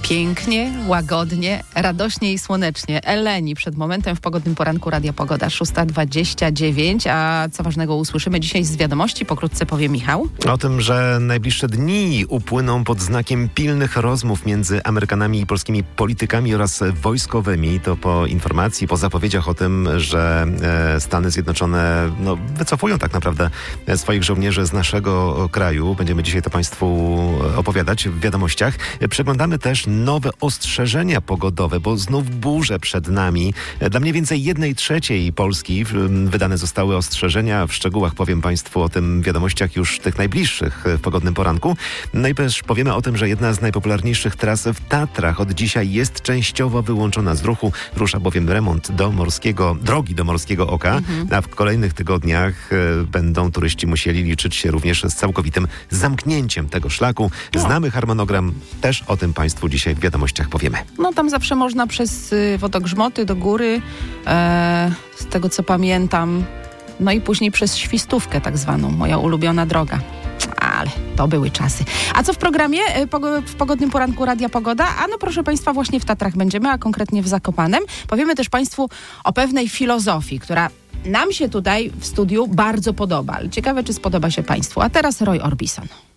Pięknie, łagodnie, radośnie i słonecznie. Eleni przed momentem w Pogodnym Poranku Radia Pogoda 6:29. A co ważnego usłyszymy dzisiaj z wiadomości? Pokrótce powie Michał. O tym, że najbliższe dni upłyną pod znakiem pilnych rozmów między Amerykanami i polskimi politykami oraz wojskowymi. To po informacji, po zapowiedziach o tym, że Stany Zjednoczone wycofują tak naprawdę swoich żołnierzy z naszego kraju. Będziemy dzisiaj to Państwu opowiadać w wiadomościach. Przeglądamy też nowe ostrzeżenia pogodowe, bo znów burze przed nami. Dla mniej więcej 1/3 Polski wydane zostały ostrzeżenia. W szczegółach powiem Państwu o tym w wiadomościach już tych najbliższych w Pogodnym Poranku. No i też powiemy o tym, że jedna z najpopularniejszych tras w Tatrach od dzisiaj jest częściowo wyłączona z ruchu. Rusza bowiem remont drogi do Morskiego Oka, a w kolejnych tygodniach będą turyści musieli liczyć się również z całkowitym zamknięciem tego szlaku. Znamy harmonogram, też o tym Państwu dzisiaj w wiadomościach powiemy. No tam zawsze można przez Wodogrzmoty do góry, z tego co pamiętam, no i później przez Świstówkę tak zwaną, moja ulubiona droga. Ale to były czasy. A co w programie w Pogodnym Poranku Radia Pogoda? Proszę Państwa, właśnie w Tatrach będziemy, a konkretnie w Zakopanem. Powiemy też Państwu o pewnej filozofii, która nam się tutaj w studiu bardzo podoba. Ale ciekawe, czy spodoba się Państwu. A teraz Roy Orbison.